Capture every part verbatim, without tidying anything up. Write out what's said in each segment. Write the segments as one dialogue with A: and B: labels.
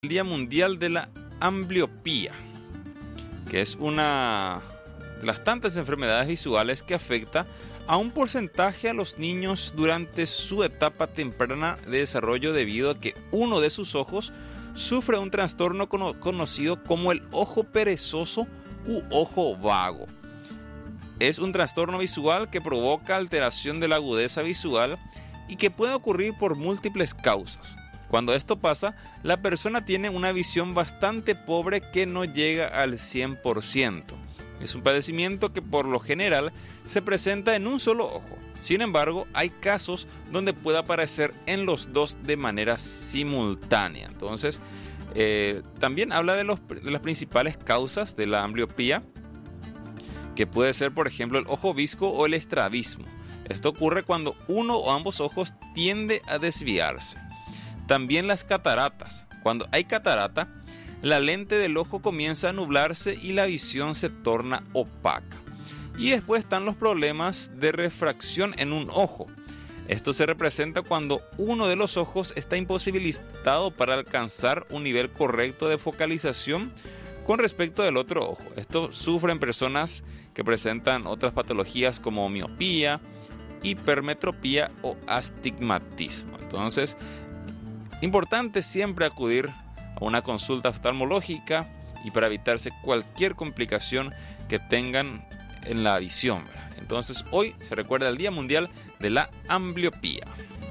A: el Día Mundial de la Ambliopía, que es una de las tantas enfermedades visuales que afecta a un porcentaje a los niños durante su etapa temprana de desarrollo debido a que uno de sus ojos sufre un trastorno cono- conocido como el ojo perezoso u ojo vago. Es un trastorno visual que provoca alteración de la agudeza visual y que puede ocurrir por múltiples causas. Cuando esto pasa, la persona tiene una visión bastante pobre que no llega al cien por ciento. Es un padecimiento que por lo general se presenta en un solo ojo. Sin embargo, hay casos donde puede aparecer en los dos de manera simultánea. Entonces, eh, también habla de, los, de las principales causas de la ambliopía, que puede ser, por ejemplo, el ojo visco o el estrabismo. Esto ocurre cuando uno o ambos ojos tiende a desviarse. También las cataratas. Cuando hay catarata, la lente del ojo comienza a nublarse y la visión se torna opaca. Y después están los problemas de refracción en un ojo. Esto se representa cuando uno de los ojos está imposibilitado para alcanzar un nivel correcto de focalización con respecto del otro ojo. Esto sufren personas que presentan otras patologías como miopía, hipermetropía o astigmatismo. Entonces, importante siempre acudir a una consulta oftalmológica y para evitarse cualquier complicación que tengan en la visión, ¿verdad? Entonces, hoy se recuerda el Día Mundial de la Ambliopía.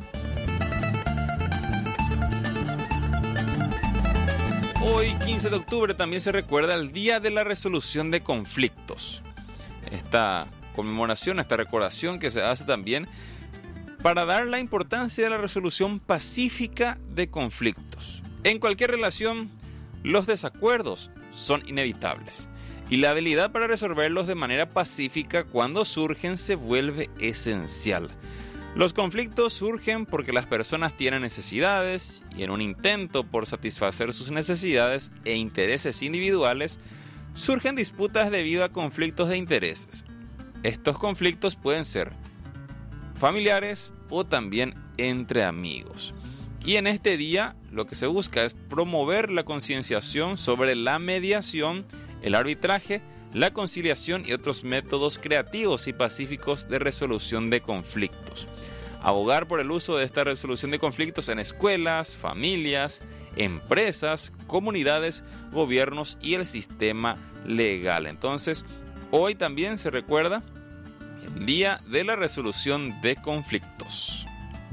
A: Hoy, quince de octubre, también se recuerda el Día de la Resolución de Conflictos. Esta conmemoración, esta recordación que se hace también para dar la importancia de la resolución pacífica de conflictos. En cualquier relación, los desacuerdos son inevitables y la habilidad para resolverlos de manera pacífica cuando surgen se vuelve esencial. Los conflictos surgen porque las personas tienen necesidades y en un intento por satisfacer sus necesidades e intereses individuales, surgen disputas debido a conflictos de intereses. Estos conflictos pueden ser familiares o también entre amigos. Y en este día lo que se busca es promover la concienciación sobre la mediación, el arbitraje, la conciliación y otros métodos creativos y pacíficos de resolución de conflictos. Abogar por el uso de esta resolución de conflictos en escuelas, familias, empresas, comunidades, gobiernos y el sistema legal. Entonces, hoy también se recuerda el Día de la Resolución de Conflictos.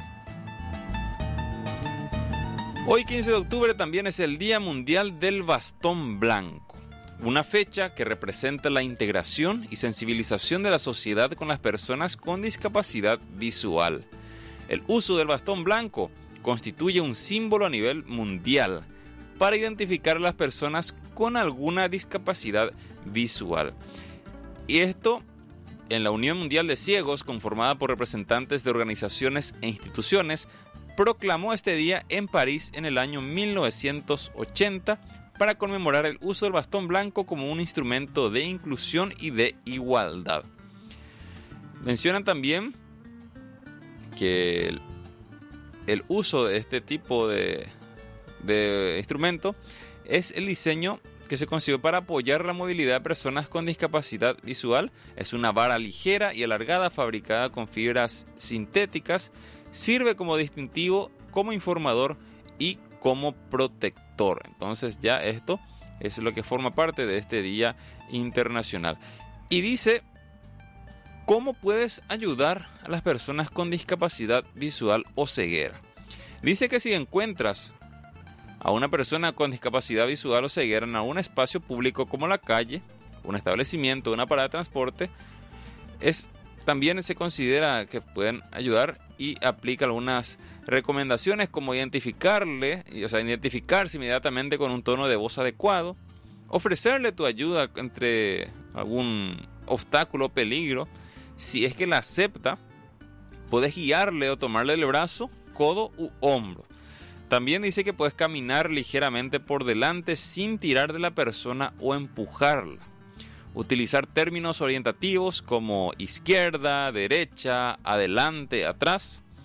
A: Hoy, quince de octubre, también es el Día Mundial del Bastón Blanco, una fecha que representa la integración y sensibilización de la sociedad con las personas con discapacidad visual. El uso del bastón blanco constituye un símbolo a nivel mundial para identificar a las personas con alguna discapacidad visual. Y esto en la Unión Mundial de Ciegos, conformada por representantes de organizaciones e instituciones, proclamó este día en París en el año mil novecientos ochenta para conmemorar el uso del bastón blanco como un instrumento de inclusión y de igualdad. Mencionan también que el, el uso de este tipo de, de instrumento es el diseño que se concibió para apoyar la movilidad de personas con discapacidad visual. Es una vara ligera y alargada fabricada con fibras sintéticas. Sirve como distintivo, como informador y como protector. Entonces ya esto es lo que forma parte de este Día Internacional. Y dice, ¿cómo puedes ayudar a las personas con discapacidad visual o ceguera? Dice que si encuentras a una persona con discapacidad visual o ceguera en algún espacio público como la calle, un establecimiento, una parada de transporte, es, también se considera que pueden ayudar y aplica algunas recomendaciones como identificarle, o sea, identificarse inmediatamente con un tono de voz adecuado, ofrecerle tu ayuda entre algún obstáculo o peligro. Si es que la acepta, puedes guiarle o tomarle el brazo, codo u hombro. También dice que puedes caminar ligeramente por delante sin tirar de la persona o empujarla. Utilizar términos orientativos como izquierda, derecha, adelante, atrás.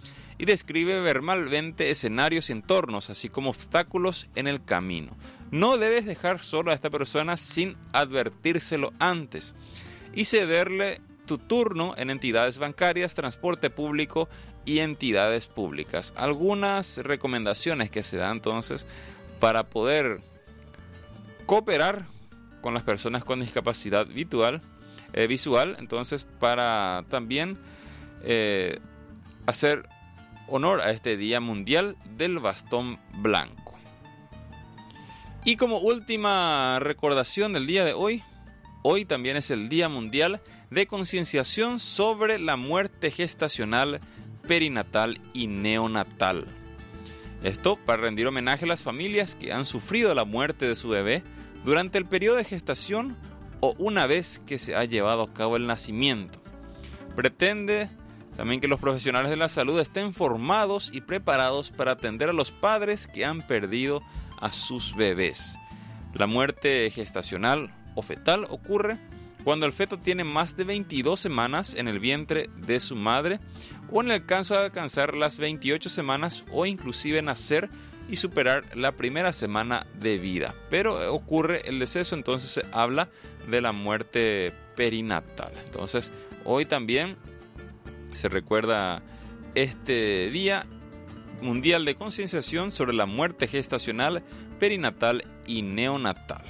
A: y describe verbalmente escenarios y entornos, así como obstáculos en el camino. No debes dejar solo a esta persona sin advertírselo antes y cederle tu turno en entidades bancarias, transporte público y entidades públicas. Algunas recomendaciones que se dan entonces para poder cooperar con las personas con discapacidad visual, eh, visual entonces para también eh, hacer honor a este Día Mundial del Bastón Blanco. Y como última recordación del día de hoy, hoy también es el Día Mundial de Concienciación sobre la muerte gestacional, perinatal y neonatal. Esto para rendir homenaje a las familias que han sufrido la muerte de su bebé durante el periodo de gestación o una vez que se ha llevado a cabo el nacimiento. Pretende también que los profesionales de la salud estén formados y preparados para atender a los padres que han perdido a sus bebés. La muerte gestacional o fetal ocurre cuando el feto tiene más de veintidós semanas en el vientre de su madre o en el caso de alcanzar las veintiocho semanas o inclusive nacer y superar la primera semana de vida. Pero ocurre el deceso, entonces se habla de la muerte perinatal. Entonces hoy también se recuerda este Día Mundial de Concienciación sobre la muerte gestacional, perinatal y neonatal.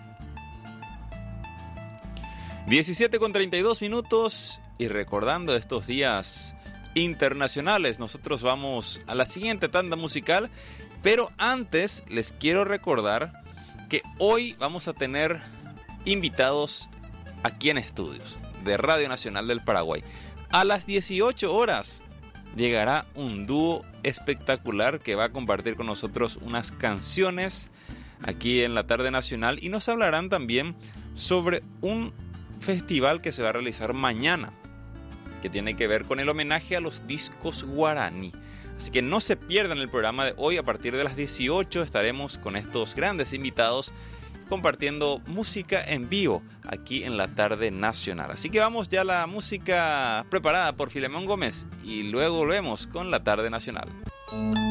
A: diecisiete con treinta y dos minutos y recordando estos días internacionales, nosotros vamos a la siguiente tanda musical, pero antes les quiero recordar que hoy vamos a tener invitados aquí en estudios de Radio Nacional del Paraguay. A las dieciocho horas llegará un dúo espectacular que va a compartir con nosotros unas canciones aquí en la tarde nacional y nos hablarán también sobre un festival que se va a realizar mañana, que tiene que ver con el homenaje a los discos guaraní. Así que no se pierdan el programa de hoy. A partir de las dieciocho estaremos con estos grandes invitados compartiendo música en vivo aquí en la tarde nacional. Así que vamos ya a la música preparada por Filemón Gómez y luego volvemos con la tarde nacional.